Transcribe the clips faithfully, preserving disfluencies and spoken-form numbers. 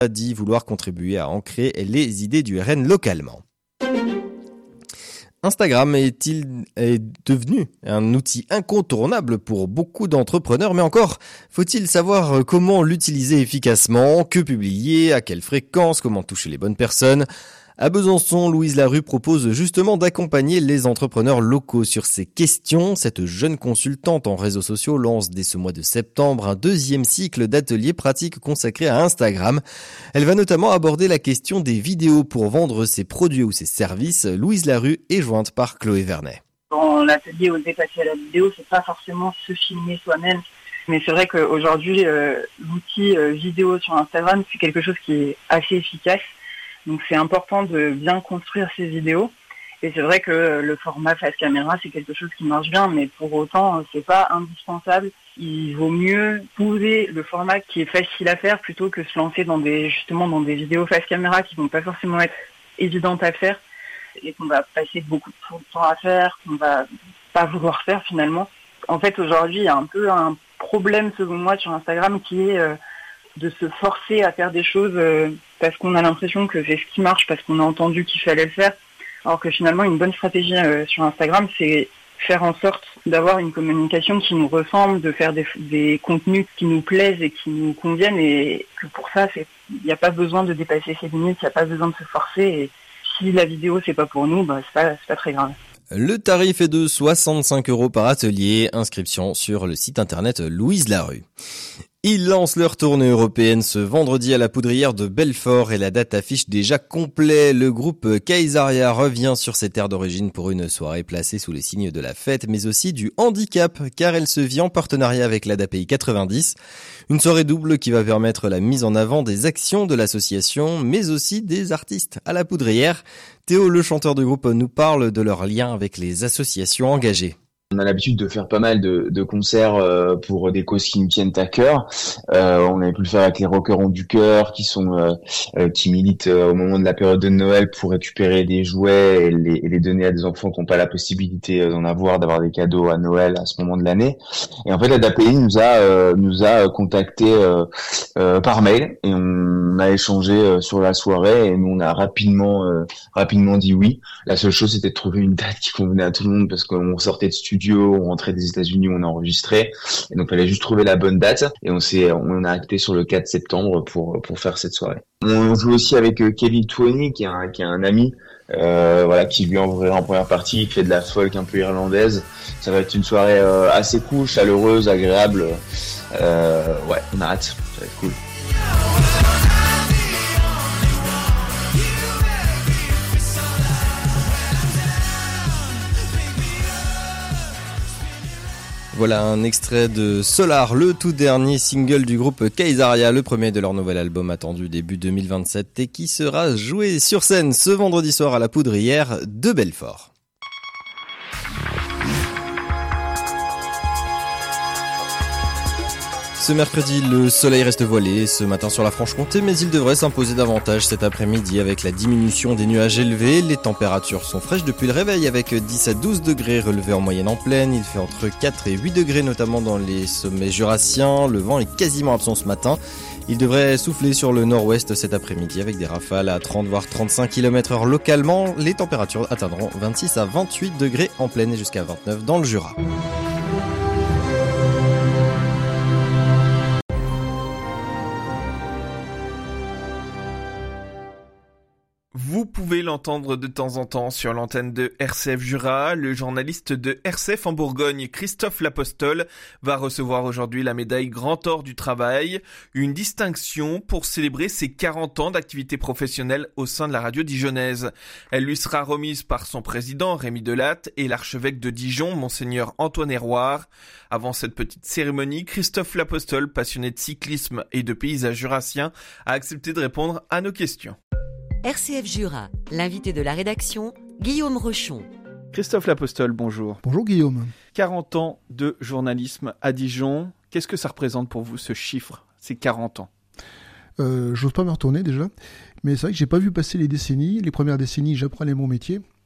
a dit vouloir contribuer à ancrer les idées du R N localement. Instagram est-il est devenu un outil incontournable pour beaucoup d'entrepreneurs, mais encore faut-il savoir comment l'utiliser efficacement, que publier, à quelle fréquence, comment toucher les bonnes personnes. À Besançon, Louise Larue propose justement d'accompagner les entrepreneurs locaux sur ces questions. Cette jeune consultante en réseaux sociaux lance dès ce mois de septembre un deuxième cycle d'ateliers pratiques consacrés à Instagram. Elle va notamment aborder la question des vidéos pour vendre ses produits ou ses services. Louise Larue est jointe par Chloé Vernet. Dans l'atelier au dépasser à la vidéo, c'est pas forcément se filmer soi-même. Mais c'est vrai qu'aujourd'hui, euh, l'outil euh, vidéo sur Instagram, c'est quelque chose qui est assez efficace. Donc c'est important de bien construire ces vidéos. Et c'est vrai que le format face caméra, c'est quelque chose qui marche bien, mais pour autant, c'est pas indispensable. Il vaut mieux poser le format qui est facile à faire plutôt que se lancer dans des, justement, dans des vidéos face caméra qui vont pas forcément être évidentes à faire et qu'on va passer beaucoup de temps à faire, qu'on va pas vouloir faire finalement. En fait, aujourd'hui, il y a un peu un problème, selon moi, sur Instagram qui est euh, de se forcer à faire des choses euh, parce qu'on a l'impression que c'est ce qui marche, parce qu'on a entendu qu'il fallait le faire. Alors que finalement, une bonne stratégie euh, sur Instagram, c'est faire en sorte d'avoir une communication qui nous ressemble, de faire des, des contenus qui nous plaisent et qui nous conviennent. Et que pour ça, il n'y a pas besoin de dépasser ses limites, il n'y a pas besoin de se forcer. Et si la vidéo, c'est pas pour nous, bah, c'est pas, c'est pas très grave. Le tarif est de soixante-cinq euros par atelier. Inscription sur le site internet Louise Larue. Ils lancent leur tournée européenne ce vendredi à la Poudrière de Belfort et la date affiche déjà complet. Le groupe Kaysaria revient sur ses terres d'origine pour une soirée placée sous les signes de la fête, mais aussi du handicap, car elle se vit en partenariat avec l'A D A P I quatre-vingt-dix. Une soirée double qui va permettre la mise en avant des actions de l'association, mais aussi des artistes à la Poudrière. Théo, le chanteur du groupe, nous parle de leur lien avec les associations engagées. On a l'habitude de faire pas mal de, de concerts euh, pour des causes qui nous tiennent à cœur. Euh, on avait pu le faire avec les Rockers ont du cœur, qui sont euh, euh, qui militent euh, au moment de la période de Noël pour récupérer des jouets et les, et les donner à des enfants qui n'ont pas la possibilité d'en avoir, d'avoir des cadeaux à Noël à ce moment de l'année. Et en fait, la D A P I nous a euh, nous a contacté euh, euh, par mail et on a échangé euh, sur la soirée et nous on a rapidement euh, rapidement dit oui. La seule chose, c'était de trouver une date qui convenait à tout le monde parce qu'on sortait de studio. On rentrait des États-Unis, on a enregistré, et donc il fallait juste trouver la bonne date. Et on s'est, on a acté sur le quatre septembre pour pour faire cette soirée. On joue aussi avec Kevin Twoney, qui est un qui est un ami, euh, voilà, qui lui enverra en première partie, qui fait de la folk un peu irlandaise. Ça va être une soirée euh, assez cool, chaleureuse, agréable. Euh, ouais, on a hâte, ça va être cool. Voilà un extrait de Solar, le tout dernier single du groupe Kaysaria, le premier de leur nouvel album attendu début deux mille vingt-sept et qui sera joué sur scène ce vendredi soir à la Poudrière de Belfort. Ce mercredi, le soleil reste voilé ce matin sur la Franche-Comté, mais il devrait s'imposer davantage cet après-midi avec la diminution des nuages élevés. Les températures sont fraîches depuis le réveil avec dix à douze degrés relevés en moyenne en plaine. Il fait entre quatre et huit degrés notamment dans les sommets jurassiens. Le vent est quasiment absent ce matin. Il devrait souffler sur le nord-ouest cet après-midi avec des rafales à trente voire trente-cinq kilomètres heure localement. Les températures atteindront vingt-six à vingt-huit degrés en plaine et jusqu'à vingt-neuf dans le Jura. Vous pouvez l'entendre de temps en temps sur l'antenne de R C F Jura. Le journaliste de R C F en Bourgogne, Christophe Lapostole, va recevoir aujourd'hui la médaille Grand Or du Travail, une distinction pour célébrer ses quarante ans d'activité professionnelle au sein de la radio dijonnaise. Elle lui sera remise par son président Rémi Delatte et l'archevêque de Dijon, Monseigneur Antoine Héroard. Avant cette petite cérémonie, Christophe Lapostole, passionné de cyclisme et de paysages jurassiens, a accepté de répondre à nos questions. R C F Jura, l'invité de la rédaction, Guillaume Rochon. Christophe Lapostole, bonjour. Bonjour Guillaume. quarante ans de journalisme à Dijon. Qu'est-ce que ça représente pour vous, ce chiffre, ces quarante ans ? euh, J'ose pas me retourner déjà, mais c'est vrai que j'ai pas vu passer les décennies. Les premières décennies, j'apprenais mon métier.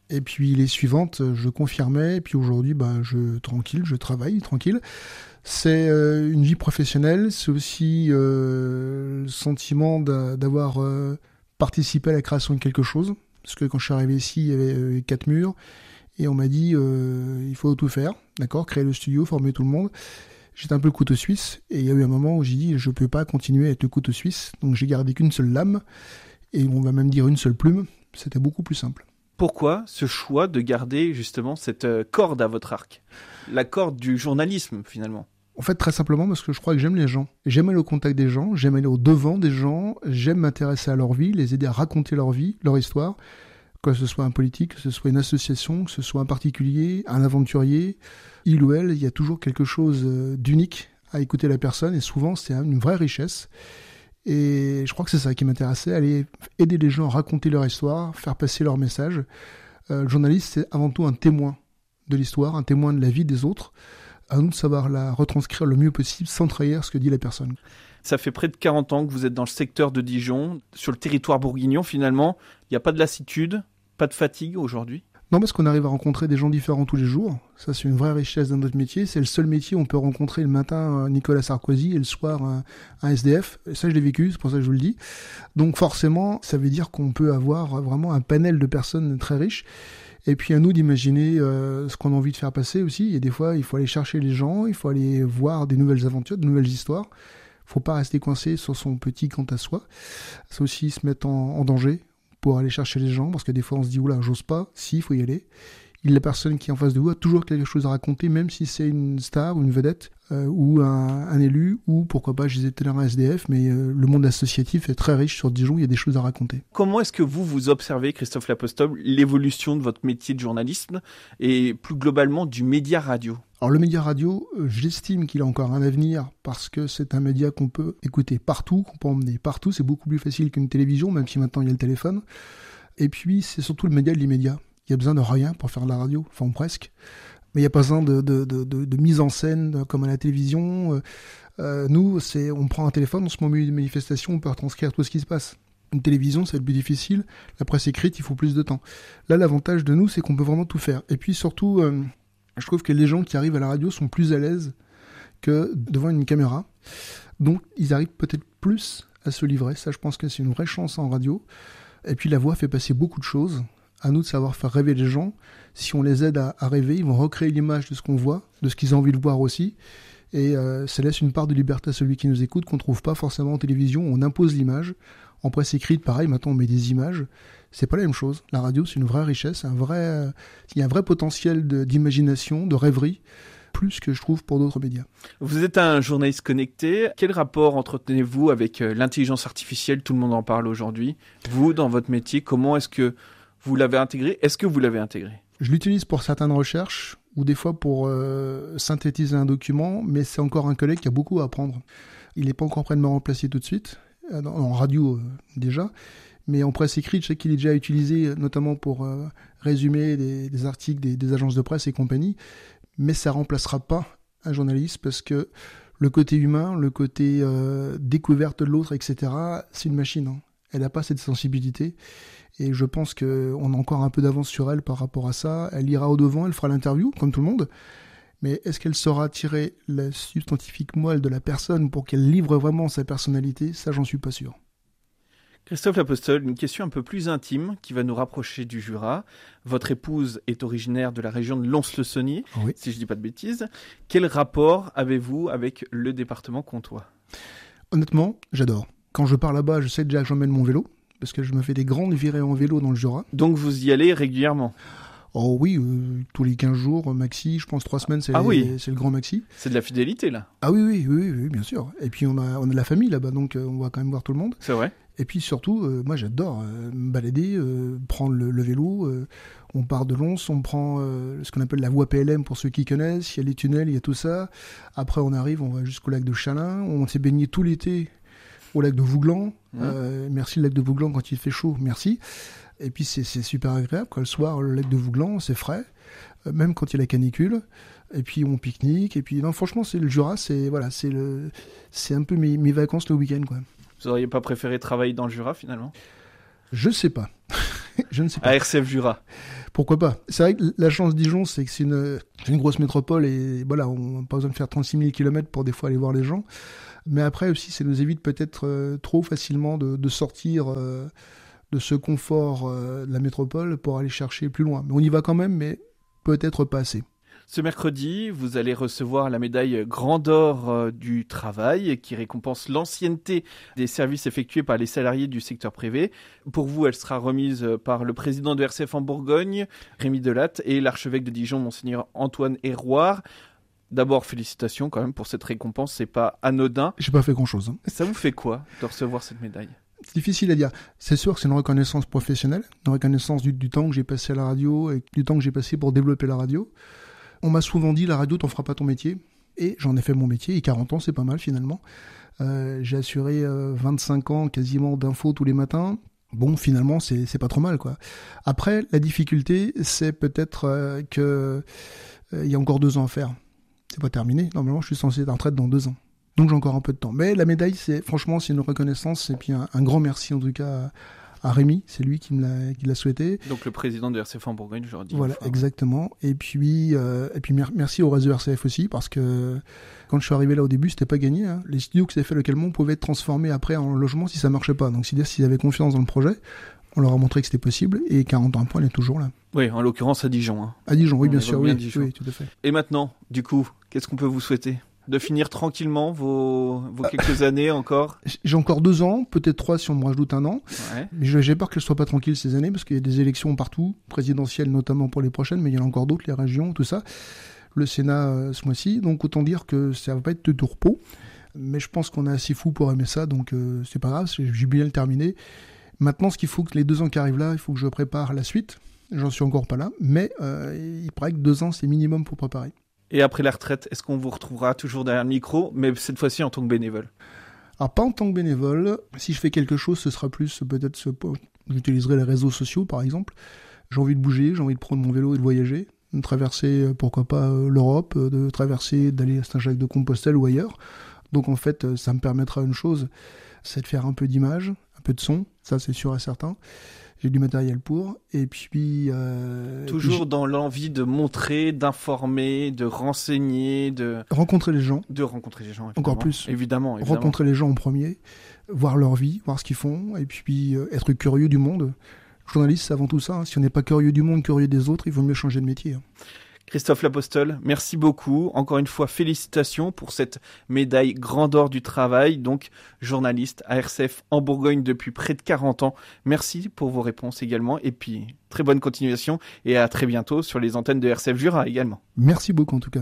Et puis les suivantes, je confirmais. Et puis aujourd'hui, bah, je tranquille, je travaille tranquille. C'est euh, une vie professionnelle. C'est aussi euh, le sentiment d'a- d'avoir euh, participé à la création de quelque chose. Parce que quand je suis arrivé ici, il y avait euh, quatre murs. Et on m'a dit, euh, il faut tout faire, d'accord, créer le studio, former tout le monde. J'étais un peu le couteau suisse. Et il y a eu un moment où j'ai dit, je peux pas continuer à être le couteau suisse. Donc j'ai gardé qu'une seule lame. Et on va même dire une seule plume. C'était beaucoup plus simple. Pourquoi ce choix de garder justement cette corde à votre arc ? La corde du journalisme finalement. En fait, très simplement parce que je crois que j'aime les gens. J'aime aller au contact des gens, j'aime aller au devant des gens, j'aime m'intéresser à leur vie, les aider à raconter leur vie, leur histoire, que ce soit un politique, que ce soit une association, que ce soit un particulier, un aventurier, il ou elle, il y a toujours quelque chose d'unique à écouter la personne et souvent c'est une vraie richesse. Et je crois que c'est ça qui m'intéressait, aller aider les gens à raconter leur histoire, faire passer leur message. Euh, le journaliste, c'est avant tout un témoin de l'histoire, un témoin de la vie des autres. À nous de savoir la retranscrire le mieux possible sans trahir ce que dit la personne. Ça fait près de quarante ans que vous êtes dans le secteur de Dijon, sur le territoire bourguignon finalement. Il n'y a pas de lassitude, pas de fatigue aujourd'hui ? Non, parce qu'on arrive à rencontrer des gens différents tous les jours. Ça, c'est une vraie richesse dans notre métier. C'est le seul métier où on peut rencontrer le matin Nicolas Sarkozy et le soir un, un S D F. Et ça, je l'ai vécu, c'est pour ça que je vous le dis. Donc forcément, ça veut dire qu'on peut avoir vraiment un panel de personnes très riches. Et puis à nous d'imaginer euh, ce qu'on a envie de faire passer aussi. Et des fois, il faut aller chercher les gens, il faut aller voir des nouvelles aventures, de nouvelles histoires. Il ne faut pas rester coincé sur son petit quant à soi. C'est aussi se mettre en, en danger pour aller chercher les gens, parce que des fois on se dit oula, j'ose pas, si, il faut y aller. Il la personne qui est en face de vous a toujours quelque chose à raconter, même si c'est une star ou une vedette, euh, ou un, un élu, ou pourquoi pas, je disais tout à l'heure un S D F, mais euh, le monde associatif est très riche sur Dijon, il y a des choses à raconter. Comment est-ce que vous, vous observez, Christophe Lapostole, l'évolution de votre métier de journalisme et plus globalement du média radio ? Alors le média radio, euh, j'estime qu'il a encore un avenir parce que c'est un média qu'on peut écouter partout, qu'on peut emmener partout, c'est beaucoup plus facile qu'une télévision, même si maintenant il y a le téléphone. Et puis c'est surtout le média de l'immédiat. Il y a besoin de rien pour faire de la radio, enfin presque. Mais il n'y a pas besoin de, de, de, de, de mise en scène comme à la télévision. Euh, nous, c'est, on prend un téléphone, on se met au milieu d'une manifestation, on peut retranscrire tout ce qui se passe. Une télévision, c'est le plus difficile. La presse écrite, il faut plus de temps. Là, l'avantage de nous, c'est qu'on peut vraiment tout faire. Et puis surtout, euh, je trouve que les gens qui arrivent à la radio sont plus à l'aise que devant une caméra. Donc, ils arrivent peut-être plus à se livrer. Ça, je pense que c'est une vraie chance en radio. Et puis, la voix fait passer beaucoup de choses. À nous de savoir faire rêver les gens. Si on les aide à, à rêver, ils vont recréer l'image de ce qu'on voit, de ce qu'ils ont envie de voir aussi. Et euh, ça laisse une part de liberté à celui qui nous écoute qu'on ne trouve pas forcément en télévision. On impose l'image. En presse écrite, pareil, maintenant on met des images. C'est pas la même chose. La radio, c'est une vraie richesse. Un vrai, euh, il y a un vrai potentiel de, d'imagination, de rêverie, plus que je trouve pour d'autres médias. Vous êtes un journaliste connecté. Quel rapport entretenez-vous avec euh, l'intelligence artificielle ? Tout le monde en parle aujourd'hui. Vous, dans votre métier, comment est-ce que vous l'avez intégré ? Est-ce que vous l'avez intégré ? Je l'utilise pour certaines recherches ou des fois pour euh, synthétiser un document, mais c'est encore un collègue qui a beaucoup à apprendre. Il n'est pas encore prêt de me remplacer tout de suite, en, en radio euh, déjà, mais en presse écrite, je sais qu'il est déjà utilisé notamment pour euh, résumer des, des articles des, des agences de presse et compagnie, mais ça ne remplacera pas un journaliste parce que le côté humain, le côté euh, découverte de l'autre, et cetera, c'est une machine. Hein. Elle n'a pas cette sensibilité. Et je pense qu'on a encore un peu d'avance sur elle par rapport à ça. Elle ira au-devant, elle fera l'interview, comme tout le monde. Mais est-ce qu'elle saura tirer la substantifique moelle de la personne pour qu'elle livre vraiment sa personnalité ? Ça, j'en suis pas sûr. Christophe Lapostole, une question un peu plus intime qui va nous rapprocher du Jura. Votre épouse est originaire de la région de Lons-le-Saunier, oui. Si je ne dis pas de bêtises. Quel rapport avez-vous avec le département comtois ? Honnêtement, j'adore. Quand je pars là-bas, je sais déjà que j'emmène mon vélo. Parce que je me fais des grandes virées en vélo dans le Jura. Donc vous y allez régulièrement ? Oh oui, euh, tous les quinze jours, maxi, je pense trois semaines, c'est, ah les, oui. c'est le grand maxi. C'est de la fidélité là ? Ah oui, oui, oui, oui, bien sûr. Et puis on a, on a de la famille là-bas, donc euh, on va quand même voir tout le monde. C'est vrai. Et puis surtout, euh, moi j'adore euh, me balader, euh, prendre le, le vélo. Euh, on part de Lons, on prend euh, ce qu'on appelle la voie P L M pour ceux qui connaissent. Il y a les tunnels, il y a tout ça. Après on arrive, on va jusqu'au lac de Chalin. On s'est baigné tout l'été au lac de Vouglan. Mmh. Euh, merci le lac de Vouglan quand il fait chaud, merci. Et puis c'est, c'est super agréable, quoi. Le soir, le lac de Vouglan, c'est frais, euh, même quand il y a la canicule. Et puis on pique-nique. Et puis non, franchement, c'est le Jura, c'est voilà, c'est le, c'est un peu mes, mes vacances le week-end, quoi. Vous auriez pas préféré travailler dans le Jura finalement ? Je sais pas. Je ne sais pas. À R C F Jura. pourquoi pas. C'est vrai que la chance de Dijon, c'est que c'est une, c'est une grosse métropole et voilà, on n'a pas besoin de faire trente-six mille kilomètres pour des fois aller voir les gens. Mais après aussi, ça nous évite peut-être euh, trop facilement de, de sortir euh, de ce confort euh, de la métropole pour aller chercher plus loin. Mais on y va quand même, mais peut-être pas assez. Ce mercredi, vous allez recevoir la médaille Grand d'Or du travail qui récompense l'ancienneté des services effectués par les salariés du secteur privé. Pour vous, elle sera remise par le président de R C F en Bourgogne, Rémi Delatte, et l'archevêque de Dijon, Monseigneur Antoine Héroard. D'abord, félicitations quand même pour cette récompense, c'est pas anodin. J'ai pas fait grand-chose. Hein. Ça vous fait quoi de recevoir cette médaille ? C'est difficile à dire. C'est sûr que c'est une reconnaissance professionnelle, une reconnaissance du, du temps que j'ai passé à la radio et du temps que j'ai passé pour développer la radio. On m'a souvent dit, la radio, t'en feras pas ton métier. Et j'en ai fait mon métier, et quarante ans, c'est pas mal finalement. Euh, j'ai assuré euh, vingt-cinq ans quasiment d'infos tous les matins. Bon, finalement, c'est, c'est pas trop mal, quoi. Après, la difficulté, c'est peut-être euh, que euh, y a encore deux ans à faire. C'est pas terminé. Normalement, je suis censé être en retraite dans deux ans. Donc j'ai encore un peu de temps. Mais la médaille, c'est franchement, c'est une reconnaissance. Et puis un, un grand merci en tout cas à, à Rémi. C'est lui qui me l'a, qui l'a souhaité. Donc le président de R C F en Bourgogne, je leur dis. Voilà, enfin, exactement. Et puis, euh, et puis mer- merci au réseau R C F aussi, parce que quand je suis arrivé là au début, c'était pas gagné. Hein. Les studios que ça fait le Calmont pouvaient être transformés après en logement si ça marchait pas. Donc c'est-à-dire s'ils avaient confiance dans le projet, on leur a montré que c'était possible. Et quarante ans après, on est toujours là. Oui, en l'occurrence à Dijon. Hein. À Dijon, oui, On bien sûr, bien oui, Dijon. oui, tout à fait. Et maintenant, du coup, qu'est-ce qu'on peut vous souhaiter ? De finir tranquillement vos, vos quelques années encore ? J'ai encore deux ans, peut-être trois si on me rajoute un an. Ouais. Mais j'ai peur que je sois pas tranquille ces années, parce qu'il y a des élections partout, présidentielles notamment pour les prochaines, mais il y en a encore d'autres, les régions, tout ça. Le Sénat euh, ce mois-ci, donc autant dire que ça va pas être de tout repos. Mais je pense qu'on est assez fou pour aimer ça, donc euh, c'est pas grave, j'ai bien le terminé. Maintenant, ce qu'il faut que les deux ans qui arrivent là, il faut que je prépare la suite. J'en suis encore pas là, mais euh, il paraît que deux ans, c'est minimum pour préparer. Et après la retraite, est-ce qu'on vous retrouvera toujours derrière le micro, mais cette fois-ci en tant que bénévole ? Alors pas en tant que bénévole. Si je fais quelque chose, ce sera plus peut-être ce... J'utiliserai les réseaux sociaux, par exemple. J'ai envie de bouger, j'ai envie de prendre mon vélo et de voyager, de traverser, pourquoi pas, l'Europe, de traverser, d'aller à Saint-Jacques-de-Compostelle ou ailleurs. Donc en fait, ça me permettra une chose, c'est de faire un peu d'image, un peu de son, ça c'est sûr et certain. J'ai du matériel pour, et puis... Euh, Toujours puis dans l'envie de montrer, d'informer, de renseigner, de... rencontrer les gens. De rencontrer les gens, Encore plus. Évidemment, évidemment. Rencontrer les gens en premier, voir leur vie, voir ce qu'ils font, et puis euh, être curieux du monde. Journaliste, c'est avant tout ça. Hein. Si on n'est pas curieux du monde, curieux des autres, il vaut mieux changer de métier. Hein. Christophe Lapostole, merci beaucoup. Encore une fois, félicitations pour cette médaille Grand d'Or du travail, donc journaliste à R C F en Bourgogne depuis près de quarante ans. Merci pour vos réponses également, et puis très bonne continuation, et à très bientôt sur les antennes de R C F Jura également. Merci beaucoup en tout cas.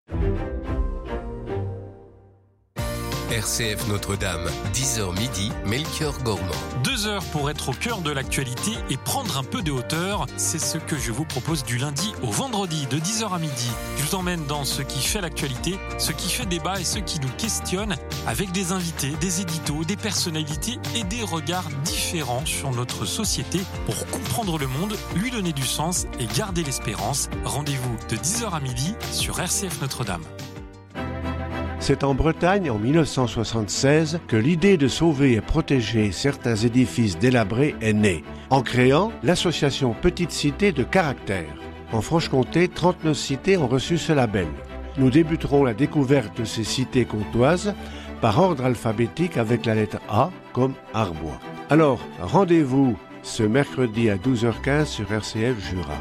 R C F Notre-Dame, dix heures midi, Melchior Gormand. Deux heures pour être au cœur de l'actualité et prendre un peu de hauteur, c'est ce que je vous propose du lundi au vendredi de dix heures à midi. Je vous emmène dans ce qui fait l'actualité, ce qui fait débat et ce qui nous questionne avec des invités, des éditos, des personnalités et des regards différents sur notre société pour comprendre le monde, lui donner du sens et garder l'espérance. Rendez-vous de dix heures à midi sur R C F Notre-Dame. C'est en Bretagne, en mille neuf cent soixante-seize, que l'idée de sauver et protéger certains édifices délabrés est née, en créant l'association Petite Cité de Caractère. En Franche-Comté, trente-neuf cités ont reçu ce label. Nous débuterons la découverte de ces cités comtoises par ordre alphabétique avec la lettre A, comme Arbois. Alors, rendez-vous ce mercredi à douze heures quinze sur R C F Jura.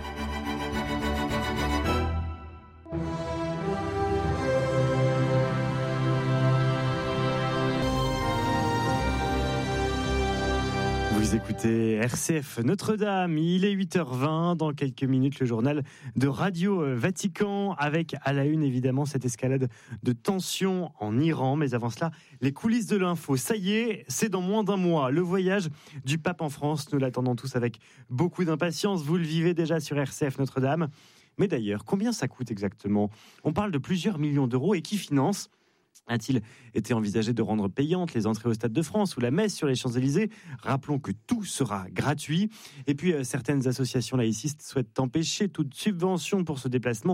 Vous écoutez R C F Notre-Dame, il est huit heures vingt, dans quelques minutes le journal de Radio Vatican, avec à la une évidemment cette escalade de tensions en Iran, mais avant cela, les coulisses de l'info. Ça y est, c'est dans moins d'un mois, le voyage du pape en France, nous l'attendons tous avec beaucoup d'impatience, vous le vivez déjà sur R C F Notre-Dame, mais d'ailleurs, combien ça coûte exactement ? On parle de plusieurs millions d'euros et qui finance ? A-t-il été envisagé de rendre payantes les entrées au Stade de France ou la messe sur les Champs-Élysées ? Rappelons que tout sera gratuit. Et puis, euh, certaines associations laïcistes souhaitent empêcher toute subvention pour ce déplacement.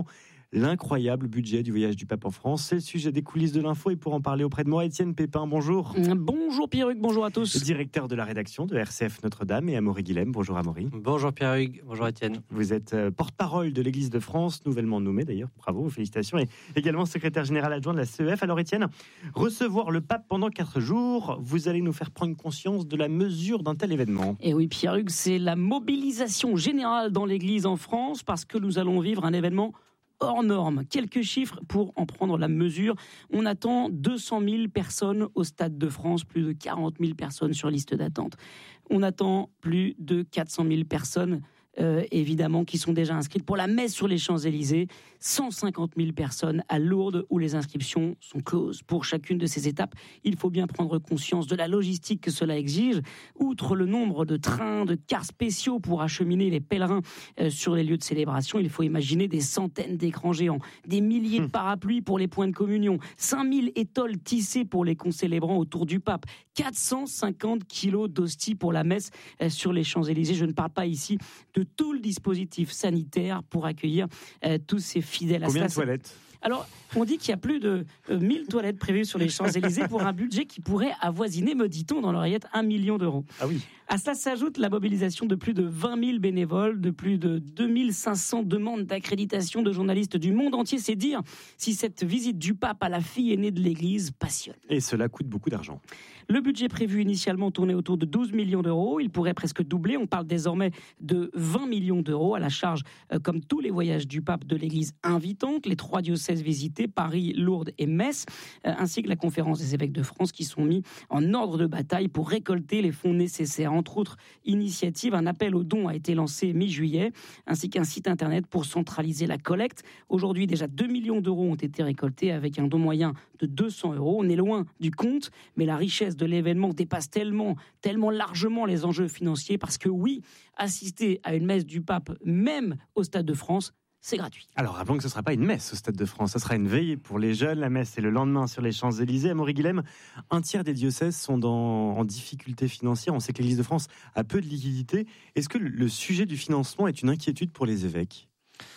l'incroyable budget du voyage du pape en France. C'est le sujet des coulisses de l'info et pour en parler auprès de moi, Étienne Pépin, bonjour. Bonjour Pierre-Hugues, bonjour à tous. Directeur de la rédaction de R C F Notre-Dame et Amaury Guilhem, bonjour Amaury. Bonjour Pierre-Hugues, bonjour Étienne. Vous êtes porte-parole de l'Église de France, nouvellement nommé d'ailleurs, bravo, félicitations, et également secrétaire général adjoint de la C E F. Alors Étienne, recevoir le pape pendant quatre jours, vous allez nous faire prendre conscience de la mesure d'un tel événement. Et oui Pierre-Hugues, c'est la mobilisation générale dans l'Église en France parce que nous allons vivre un événement hors norme. Quelques chiffres pour en prendre la mesure. On attend deux cent mille personnes au Stade de France, plus de quarante mille personnes sur liste d'attente. On attend plus de quatre cent mille personnes Euh, évidemment, qui sont déjà inscrites pour la messe sur les Champs-Élysées. cent cinquante mille personnes à Lourdes où les inscriptions sont closes. Pour chacune de ces étapes, il faut bien prendre conscience de la logistique que cela exige. Outre le nombre de trains, de cars spéciaux pour acheminer les pèlerins euh, sur les lieux de célébration, il faut imaginer des centaines d'écrans géants, des milliers de parapluies pour les points de communion, cinq mille étoiles tissées pour les concélébrants autour du pape, quatre cent cinquante kilos d'hosties pour la messe euh, sur les Champs-Élysées. Je ne parle pas ici de tout le dispositif sanitaire pour accueillir euh, tous ces fidèles. Combien de toilettes ? Alors, on dit qu'il y a plus de euh, mille toilettes prévues sur les Champs-Élysées pour un budget qui pourrait avoisiner, me dit-on, dans l'oreillette, un million d'euros. Ah oui. À cela s'ajoute la mobilisation de plus de vingt mille bénévoles, de plus de deux mille cinq cents demandes d'accréditation de journalistes du monde entier. C'est dire si cette visite du pape à la fille aînée de l'Église passionne. Et cela coûte beaucoup d'argent. Le budget prévu initialement tournait autour de douze millions d'euros. Il pourrait presque doubler. On parle désormais de vingt millions d'euros à la charge, euh, comme tous les voyages du pape, de l'Église invitante, les trois diocèses visités, Paris, Lourdes et Metz, euh, ainsi que la conférence des évêques de France qui sont mis en ordre de bataille pour récolter les fonds nécessaires. Entre autres initiatives, un appel aux dons a été lancé mi-juillet, ainsi qu'un site internet pour centraliser la collecte. Aujourd'hui, déjà deux millions d'euros ont été récoltés avec un don moyen de deux cents euros. On est loin du compte, mais la richesse de l'événement dépasse tellement, tellement largement les enjeux financiers parce que oui, assister à une messe du pape, même au Stade de France, c'est gratuit. Alors, rappelons que ce ne sera pas une messe au Stade de France, ce sera une veillée pour les jeunes. La messe est le lendemain sur les Champs-Élysées. Amaury Guilhem, un tiers des diocèses sont dans, en difficulté financière. On sait que l'Église de France a peu de liquidités. Est-ce que le sujet du financement est une inquiétude pour les évêques ?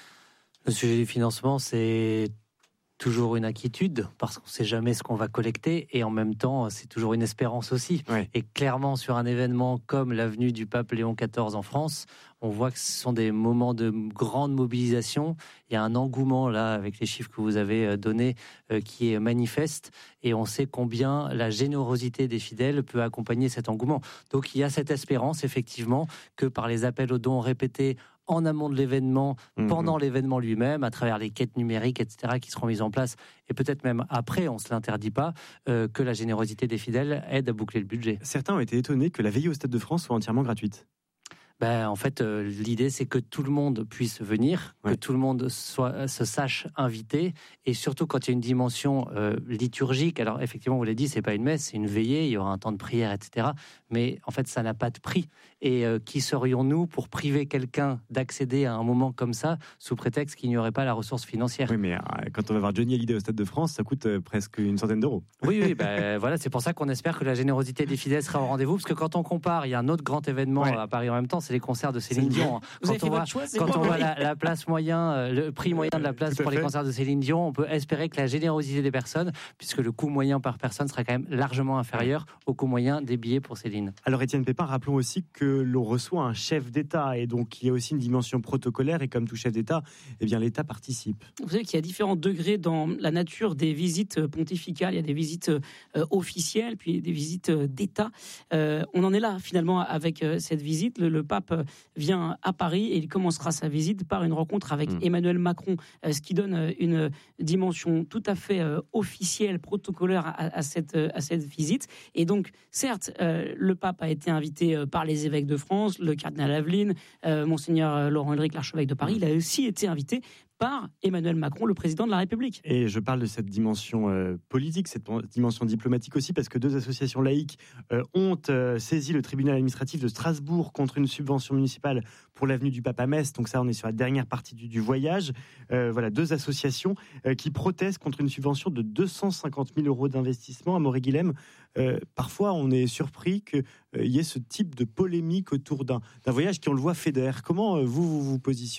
Le sujet du financement, c'est toujours une inquiétude parce qu'on ne sait jamais ce qu'on va collecter et en même temps c'est toujours une espérance aussi. Ouais. Et clairement sur un événement comme la venue du pape Léon quatorze en France, on voit que ce sont des moments de grande mobilisation. Il y a un engouement là avec les chiffres que vous avez donnés euh, qui est manifeste et on sait combien la générosité des fidèles peut accompagner cet engouement. Donc il y a cette espérance effectivement que par les appels aux dons répétés en amont de l'événement, mmh. pendant l'événement lui-même, à travers les quêtes numériques, et cetera, qui seront mises en place, et peut-être même après, on ne se l'interdit pas, euh, que la générosité des fidèles aide à boucler le budget. Certains ont été étonnés que la veillée au Stade de France soit entièrement gratuite. Ben, en fait, euh, l'idée, c'est que tout le monde puisse venir, ouais. que tout le monde soit, se sache invité, et surtout quand il y a une dimension euh, liturgique. Alors, effectivement, vous l'avez dit, c'est pas une messe, c'est une veillée, il y aura un temps de prière, et cetera. Mais en fait, ça n'a pas de prix. Et euh, qui serions-nous pour priver quelqu'un d'accéder à un moment comme ça, sous prétexte qu'il n'y aurait pas la ressource financière ? Oui, mais euh, quand on va voir Johnny Hallyday au Stade de France, ça coûte euh, presque une centaine d'euros. Oui, oui, ben voilà, c'est pour ça qu'on espère que la générosité des fidèles sera au rendez-vous, parce que quand on compare, il y a un autre grand événement ouais. à Paris en même temps, c'est les concerts de Céline Dion. Vous quand on voit, choix, quand on voit la, la place moyen, le prix moyen de la place pour les concerts de Céline Dion, on peut espérer que la générosité des personnes, puisque le coût moyen par personne sera quand même largement inférieur au coût moyen des billets pour Céline. Alors Étienne Pépin, rappelons aussi que l'on reçoit un chef d'État et donc il y a aussi une dimension protocolaire et comme tout chef d'État, eh bien l'État participe. Vous savez qu'il y a différents degrés dans la nature des visites pontificales. Il y a des visites euh, officielles, puis des visites d'État. Euh, on en est là finalement avec euh, cette visite. Le, le pape vient à Paris et il commencera sa visite par une rencontre avec mmh. Emmanuel Macron, euh, ce qui donne une dimension tout à fait euh, officielle, protocolaire à, à, cette, à cette visite. Et donc, certes, euh, le pape a été invité euh, par les évêques de France, le cardinal Aveline, euh, monseigneur Laurent Ulrich, l'archevêque de Paris. Mmh. Il a aussi été invité par Emmanuel Macron, le président de la République. Et je parle de cette dimension euh, politique, cette dimension diplomatique aussi, parce que deux associations laïques euh, ont euh, saisi le tribunal administratif de Strasbourg contre une subvention municipale pour l'avenue du Pape à Metz. Donc ça, on est sur la dernière partie du, du voyage. Euh, voilà, deux associations euh, qui protestent contre une subvention de deux cent cinquante mille euros d'investissement. Amaury Guilhem, euh, parfois on est surpris qu'il euh, y ait ce type de polémique autour d'un, d'un voyage qui, on le voit, fédère. Comment euh, vous, vous vous positionnez ?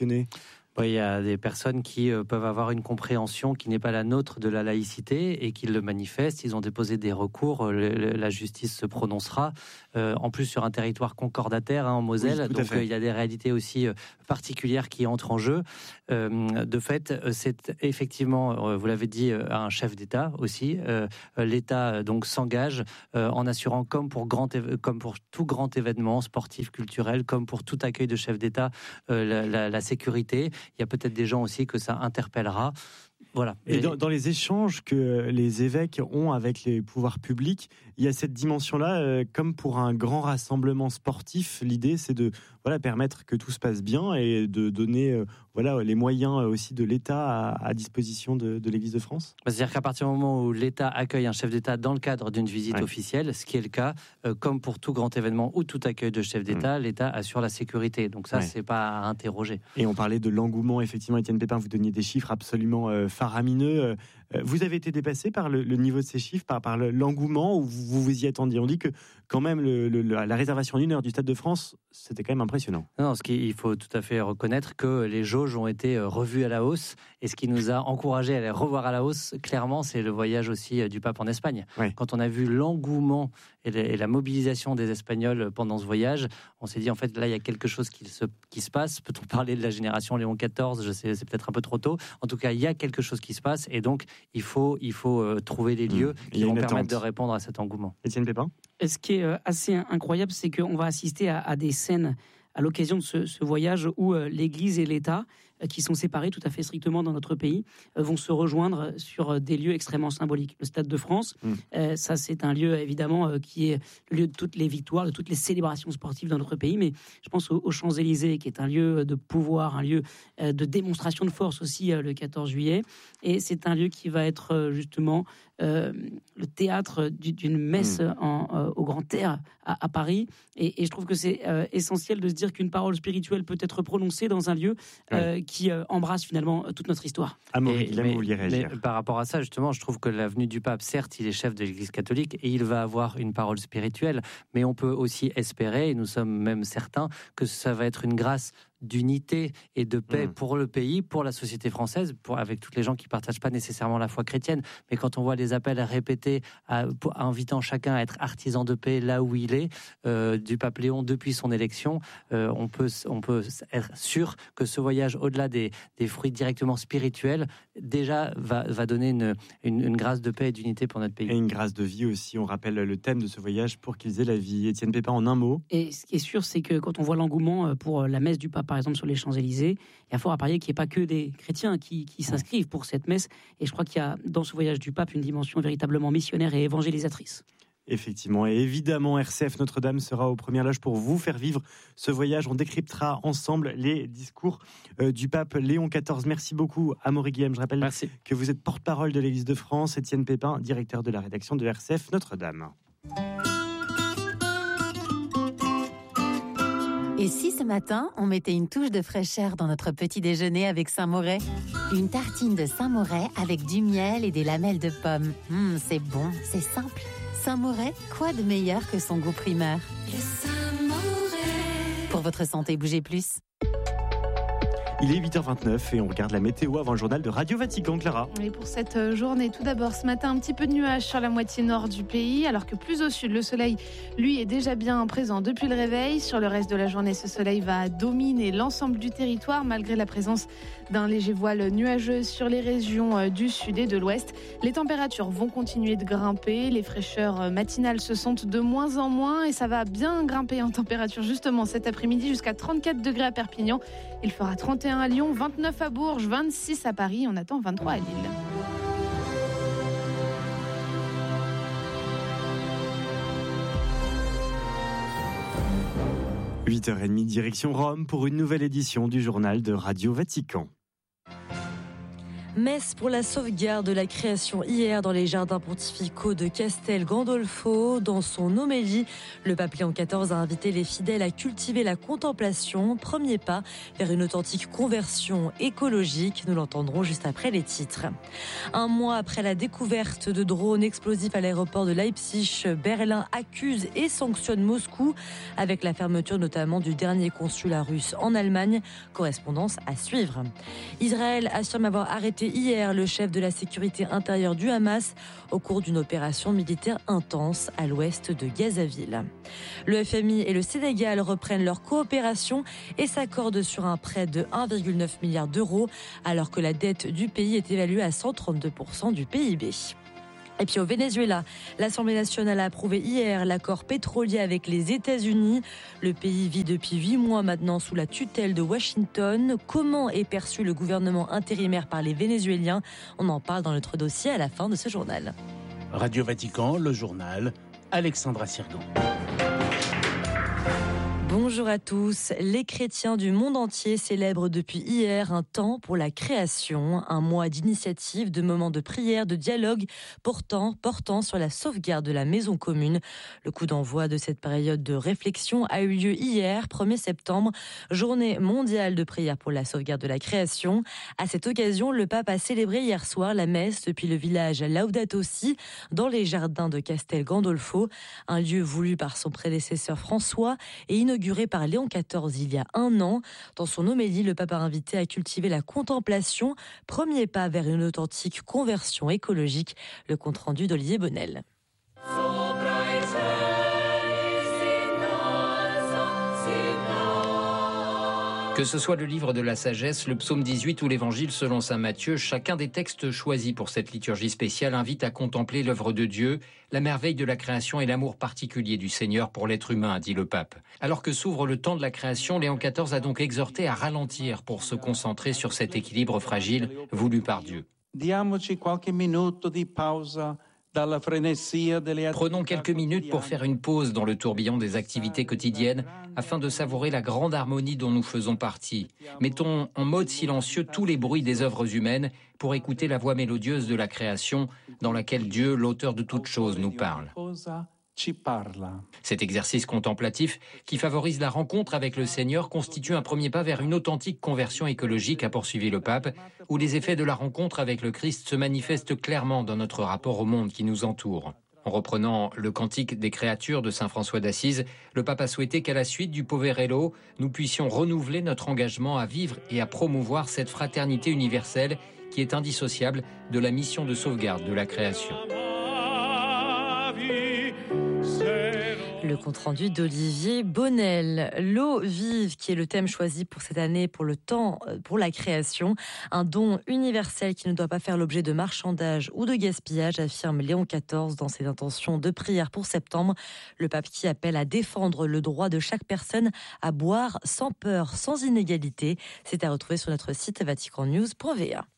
Il y a des personnes qui euh, peuvent avoir une compréhension qui n'est pas la nôtre de la laïcité et qui le manifestent. Ils ont déposé des recours, le, le, la justice se prononcera. Euh, en plus, sur un territoire concordataire, hein, en Moselle, oui, donc euh, il y a des réalités aussi euh, particulières qui entrent en jeu. Euh, de fait, c'est effectivement, euh, vous l'avez dit, euh, un chef d'État aussi. Euh, L'État euh, donc s'engage euh, en assurant, comme pour, grand, comme pour tout grand événement sportif, culturel, comme pour tout accueil de chef d'État, euh, la, la, la sécurité. Il y a peut-être des gens aussi que ça interpellera. Voilà. Et dans, dans les échanges que les évêques ont avec les pouvoirs publics, il y a cette dimension-là, euh, comme pour un grand rassemblement sportif, l'idée c'est de voilà, permettre que tout se passe bien et de donner euh, voilà, les moyens aussi de l'État à, à disposition de, de l'Église de France. C'est-à-dire qu'à partir du moment où l'État accueille un chef d'État dans le cadre d'une visite ouais. officielle, ce qui est le cas, euh, comme pour tout grand événement ou tout accueil de chef d'État, mmh. l'État assure la sécurité. Donc ça, ouais. c'est pas à interroger. Et on parlait de l'engouement, effectivement, Étienne Pépin, vous donniez des chiffres absolument euh, faramineux. Vous avez été dépassé par le, le niveau de ces chiffres, par, par l'engouement, ou vous, vous vous y attendiez? On dit que quand même le, le, la réservation d'une heure du Stade de France, c'était quand même impressionnant. Non, ce qu'il faut tout à fait reconnaître que les jauges ont été revues à la hausse, et ce qui nous a encouragé à les revoir à la hausse, clairement, c'est le voyage aussi du pape en Espagne. Ouais. Quand on a vu l'engouement et, et la mobilisation des Espagnols pendant ce voyage, on s'est dit en fait là il y a quelque chose qui se, qui se passe. Peut-on parler de la génération Léon quatorze? Je sais, c'est peut-être un peu trop tôt. En tout cas, il y a quelque chose qui se passe, et donc il faut, il faut euh, trouver des lieux mmh. qui vont permettre attente. de répondre à cet engouement. Étienne Pépin? Ce qui est euh, assez incroyable, c'est qu'on va assister à, à des scènes à l'occasion de ce, ce voyage où euh, l'Église et l'État, euh, qui sont séparés tout à fait strictement dans notre pays, euh, vont se rejoindre sur euh, des lieux extrêmement symboliques. Le Stade de France, mmh. euh, ça c'est un lieu évidemment euh, qui est le lieu de toutes les victoires, de toutes les célébrations sportives dans notre pays, mais je pense aux, aux Champs-Élysées, qui est un lieu de pouvoir, un lieu euh, de démonstration de force aussi euh, le quatorze juillet, et c'est un lieu qui va être euh, justement euh, le théâtre d'une messe mmh. en, euh, au Grand Air à, à Paris, et, et je trouve que c'est euh, essentiel de se dire qu'une parole spirituelle peut être prononcée dans un lieu euh, ouais. qui euh, embrasse finalement toute notre histoire. Amaury Guillaume, vous vouliez réagir? Mais par rapport à ça, justement, je trouve que la venue du pape, certes, il est chef de l'Église catholique et il va avoir une parole spirituelle, mais on peut aussi espérer, et nous sommes même certains, que ça va être une grâce d'unité et de paix mmh. pour le pays, pour la société française, pour, avec toutes les gens qui ne partagent pas nécessairement la foi chrétienne. Mais quand on voit les appels répétés à, pour, invitant chacun à être artisan de paix là où il est, euh, du pape Léon depuis son élection, euh, on, peut, on peut être sûr que ce voyage, au-delà des, des fruits directement spirituels, déjà va, va donner une, une, une grâce de paix et d'unité pour notre pays. Et une grâce de vie aussi. On rappelle le thème de ce voyage, pour qu'ils aient la vie. Étienne Pépin, en un mot. Et ce qui est sûr, c'est que quand on voit l'engouement pour la messe du pape, par exemple sur les Champs-Élysées, il y a fort à parier qu'il n'y ait pas que des chrétiens qui, qui s'inscrivent pour cette messe, et je crois qu'il y a dans ce voyage du pape une dimension véritablement missionnaire et évangélisatrice. Effectivement, et évidemment, R C F Notre-Dame sera aux premières loges pour vous faire vivre ce voyage. On décryptera ensemble les discours euh, du pape Léon quatorze. Merci beaucoup, Amaury Guillaume. Je rappelle Merci. que vous êtes porte-parole de l'Église de France. Étienne Pépin, directeur de la rédaction de R C F Notre-Dame. Et si ce matin, on mettait une touche de fraîcheur dans notre petit déjeuner avec Saint-Moret? Une tartine de Saint-Moret avec du miel et des lamelles de pommes. Mmh, c'est bon, c'est simple. Saint-Moret, quoi de meilleur que son goût primeur? Le Saint-Moret. Pour votre santé, bougez plus. Il est huit heures vingt-neuf et on regarde la météo avant le journal de Radio Vatican. Clara. Et pour cette journée, tout d'abord ce matin, un petit peu de nuages sur la moitié nord du pays, alors que plus au sud, le soleil, lui, est déjà bien présent depuis le réveil. Sur le reste de la journée, ce soleil va dominer l'ensemble du territoire, malgré la présence d'un léger voile nuageux sur les régions du sud et de l'ouest. Les températures vont continuer de grimper, les fraîcheurs matinales se sentent de moins en moins et ça va bien grimper en température justement cet après-midi jusqu'à trente-quatre degrés à Perpignan. Il fera trente et un à Lyon, vingt-neuf à Bourges, vingt-six à Paris, on attend vingt-trois à Lille. huit heures trente, direction Rome pour une nouvelle édition du journal de Radio Vatican. Messe pour la sauvegarde de la création hier dans les jardins pontificaux de Castel Gandolfo. Dans son homélie, le pape Léon quatorze a invité les fidèles à cultiver la contemplation, premier pas vers une authentique conversion écologique. Nous l'entendrons juste après les titres. Un mois après la découverte de drones explosifs à l'aéroport de Leipzig, Berlin accuse et sanctionne Moscou avec la fermeture notamment du dernier consulat russe en Allemagne. Correspondance à suivre. Israël affirme avoir arrêté hier le chef de la sécurité intérieure du Hamas au cours d'une opération militaire intense à l'ouest de Gazaville. Le F M I et le Sénégal reprennent leur coopération et s'accordent sur un prêt de un virgule neuf milliard d'euros alors que la dette du pays est évaluée à cent trente-deux pour cent du P I B. Et puis au Venezuela, l'Assemblée nationale a approuvé hier l'accord pétrolier avec les États-Unis. Le pays vit depuis huit mois maintenant sous la tutelle de Washington. Comment est perçu le gouvernement intérimaire par les Vénézuéliens ? On en parle dans notre dossier à la fin de ce journal. Radio Vatican, le journal, Alexandra Sirgan. Bonjour à tous. Les chrétiens du monde entier célèbrent depuis hier un temps pour la création, un mois d'initiative, de moments de prière, de dialogue portant, portant sur la sauvegarde de la maison commune. Le coup d'envoi de cette période de réflexion a eu lieu hier, premier septembre, journée mondiale de prière pour la sauvegarde de la création. À cette occasion, le pape a célébré hier soir la messe depuis le village Laudato Si, dans les jardins de Castel Gandolfo, un lieu voulu par son prédécesseur François et inauguré par Léon quatorze il y a un an. Dans son homélie, le pape a invité à cultiver la contemplation, premier pas vers une authentique conversion écologique. Le compte-rendu d'Olivier Bonnel. Que ce soit le livre de la sagesse, le psaume dix-huit ou l'évangile selon saint Matthieu, chacun des textes choisis pour cette liturgie spéciale invite à contempler l'œuvre de Dieu, la merveille de la création et l'amour particulier du Seigneur pour l'être humain, dit le pape. Alors que s'ouvre le temps de la création, Léon quatorze a donc exhorté à ralentir pour se concentrer sur cet équilibre fragile voulu par Dieu. Diamoci qualche minuto di pausa. Prenons quelques minutes pour faire une pause dans le tourbillon des activités quotidiennes afin de savourer la grande harmonie dont nous faisons partie. Mettons en mode silencieux tous les bruits des œuvres humaines pour écouter la voix mélodieuse de la création dans laquelle Dieu, l'auteur de toutes choses, nous parle. Cet exercice contemplatif qui favorise la rencontre avec le Seigneur constitue un premier pas vers une authentique conversion écologique, a poursuivi le pape, où les effets de la rencontre avec le Christ se manifestent clairement dans notre rapport au monde qui nous entoure. En reprenant le cantique des créatures de saint François d'Assise, le pape a souhaité qu'à la suite du Poverello, nous puissions renouveler notre engagement à vivre et à promouvoir cette fraternité universelle qui est indissociable de la mission de sauvegarde de la création. Le compte-rendu d'Olivier Bonnel. L'eau vive, qui est le thème choisi pour cette année, pour le temps, pour la création. Un don universel qui ne doit pas faire l'objet de marchandage ou de gaspillage, affirme Léon quatorze dans ses intentions de prière pour septembre. Le pape qui appelle à défendre le droit de chaque personne à boire sans peur, sans inégalité. C'est à retrouver sur notre site vatican news point v a.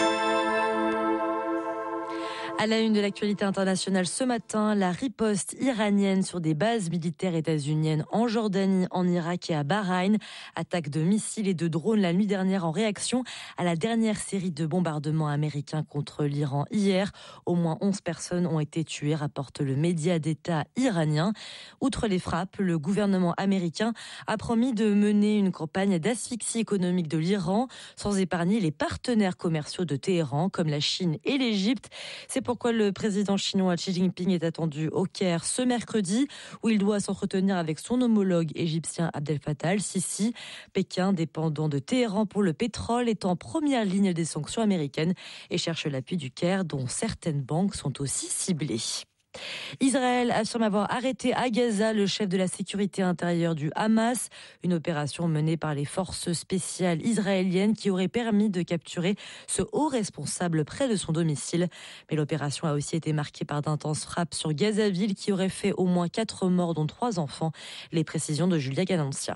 À la une de l'actualité internationale ce matin, la riposte iranienne sur des bases militaires états-uniennes en Jordanie, en Irak et à Bahreïn. Attaque de missiles et de drones la nuit dernière en réaction à la dernière série de bombardements américains contre l'Iran hier. Au moins onze personnes ont été tuées, rapporte le média d'État iranien. Outre les frappes, le gouvernement américain a promis de mener une campagne d'asphyxie économique de l'Iran sans épargner les partenaires commerciaux de Téhéran comme la Chine et l'Égypte. C'est pourquoi le président chinois Xi Jinping est attendu au Caire ce mercredi, où il doit s'entretenir avec son homologue égyptien Abdel Fattah al-Sisi. Pékin, dépendant de Téhéran pour le pétrole, est en première ligne des sanctions américaines et cherche l'appui du Caire, dont certaines banques sont aussi ciblées. Israël affirme avoir arrêté à Gaza le chef de la sécurité intérieure du Hamas, une opération menée par les forces spéciales israéliennes qui aurait permis de capturer ce haut responsable près de son domicile. Mais l'opération a aussi été marquée par d'intenses frappes sur Gazaville qui auraient fait au moins quatre morts dont trois enfants. Les précisions de Julia Ganancia.